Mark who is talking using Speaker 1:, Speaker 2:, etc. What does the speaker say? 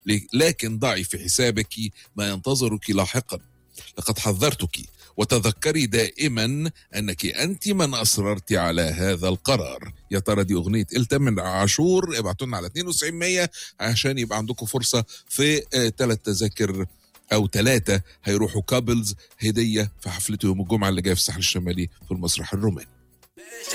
Speaker 1: لكن ضعي في حسابك ما ينتظرك لاحقا. لقد حذرتك، وتذكري دائما أنك أنت من أصررت على هذا القرار. يا ترى دي أغنية إلتمن عاشور؟ ابعتوا لنا على 9200 عشان يبقى عندكم فرصة في 3 تذاكر أو 3 هيروحوا كابلز هدية في حفلته يوم الجمعة اللي جاية في الساحل الشمالي في المسرح الروماني.